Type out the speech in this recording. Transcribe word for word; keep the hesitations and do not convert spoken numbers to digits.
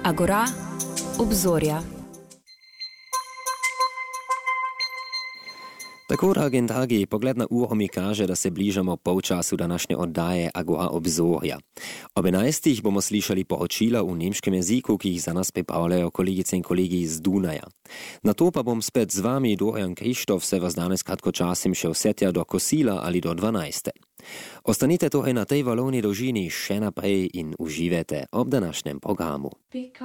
Agora, obzorja. Tako, dragi in dragi, pogled na uro mi kaže, da se bližamo polčasu današnje oddaje Agora obzorja. Ob enajstih bomo slišali poročila v nemškem jeziku, ki jih za nas pripravljajo kolegice in kolegi iz Dunaja. Na to pa bom spet z vami, Dorian Krištof, se vas danes kratkočasim še vsetja do kosila ali do dvanajste. Ostanite torej na tej valovni dolžini še naprej in uživajte ob današnjem programu.